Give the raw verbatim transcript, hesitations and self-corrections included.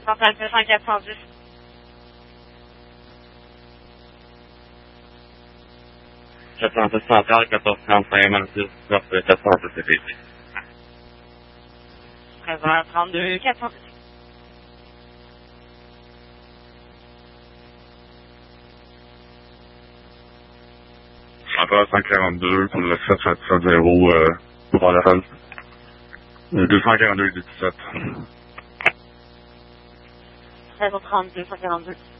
soixante-neuf en quatre cent dix. quatre cent dix Central, quatorze trente-cinq, Mantis, quatre cent dix C P C. treize heures trente-deux, quatre cent dix. Central cent quarante-deux, pour le sept sept sept zéro, euh, pour la salle. deux cent quarante-deux, dix-sept. treize heures trente-deux, cent quarante-deux.